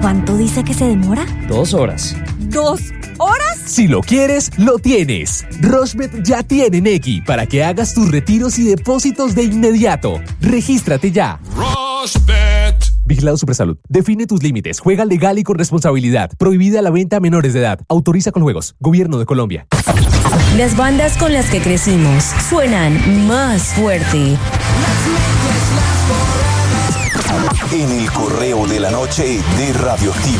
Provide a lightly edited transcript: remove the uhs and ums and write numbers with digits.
¿Cuánto dice que se demora? 2 horas. ¿2 horas? Si lo quieres, lo tienes. Rushbet ya tiene Nequi para que hagas tus retiros y depósitos de inmediato. Regístrate ya. Rushbet. Vigilado Supersalud. Define tus límites. Juega legal y con responsabilidad. Prohibida la venta a menores de edad. Autoriza con juegos. Gobierno de Colombia. Las bandas con las que crecimos suenan más fuerte. En el correo de la noche de Radioactiva.